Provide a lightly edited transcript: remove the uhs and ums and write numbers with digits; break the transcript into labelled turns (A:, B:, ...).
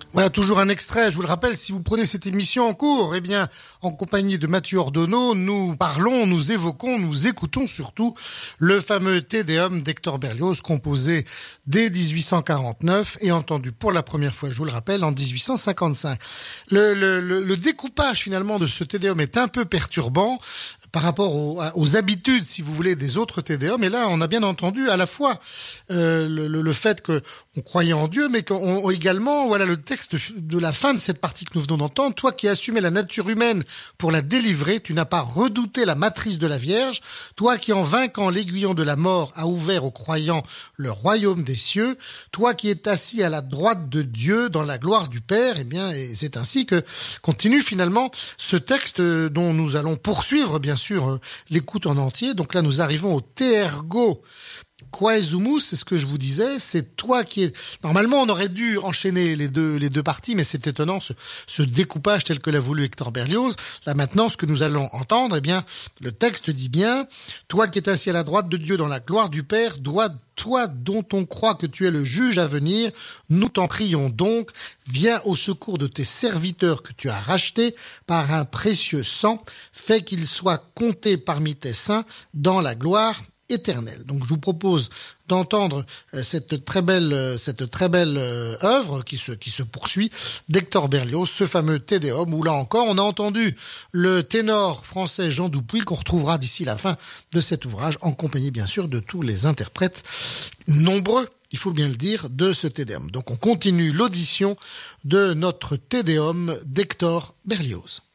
A: Voilà, toujours un extrait. Je vous le rappelle, si vous prenez cette émission en cours, eh bien, en compagnie de Mathieu Ordonneau, nous parlons, nous évoquons, nous écoutons surtout le fameux Te Deum d'Hector Berlioz, composé dès 1849 et entendu pour la première fois, je vous le rappelle, en 1855. Le découpage, finalement, de ce Te Deum est un peu perturbant par rapport aux habitudes, si vous voulez, des autres Te Deum. Et là, on a bien entendu à la fois le fait que on croyait en Dieu, mais qu'on également, voilà, le texte de la fin de cette partie que nous venons d'entendre. Toi qui assumais la nature humaine pour la délivrer, tu n'as pas redouté la matrice de la Vierge. Toi qui, en vainquant l'aiguillon de la mort, a ouvert aux croyants le royaume des cieux. Toi qui es assis à la droite de Dieu dans la gloire du Père. Eh bien, et c'est ainsi que continue finalement ce texte dont nous allons poursuivre, bien sûr, l'écoute en entier. Donc là, nous arrivons au Te ergo Quaesumus, c'est ce que je vous disais, c'est toi qui es... Normalement, on aurait dû enchaîner les deux parties, mais c'est étonnant, ce découpage tel que l'a voulu Hector Berlioz. Là, maintenant, ce que nous allons entendre, eh bien, le texte dit bien, toi qui es assis à la droite de Dieu dans la gloire du Père, toi dont on croit que tu es le juge à venir, nous t'en prions donc, viens au secours de tes serviteurs que tu as rachetés par un précieux sang, fais qu'ils soient comptés parmi tes saints dans la gloire éternel. Donc je vous propose d'entendre cette très belle œuvre qui se poursuit d'Hector Berlioz, ce fameux Te Deum, où là encore on a entendu le ténor français Jean Dupuy qu'on retrouvera d'ici la fin de cet ouvrage en compagnie bien sûr de tous les interprètes nombreux, il faut bien le dire, de ce Te Deum. Donc on continue l'audition de notre Te Deum d'Hector Berlioz.